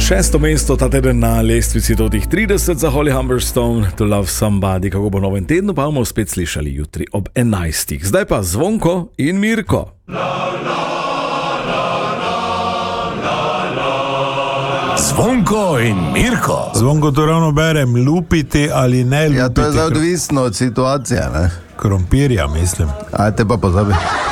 6. mesto ta teden na lestvici do tih 30 za Holly Humberstone, To Love Somebody, kako bo v novem tednu, pa bomo spet slišali jutri ob 11. Zdaj pa Zvonko in Mirko. Zvonko in Mirko. Zvonko to ravno berem, lupiti ali ne lupiti. Ja, to je zdaj odvisno od situacije, ne? Krompirja, mislim. Ajde pa pozabi.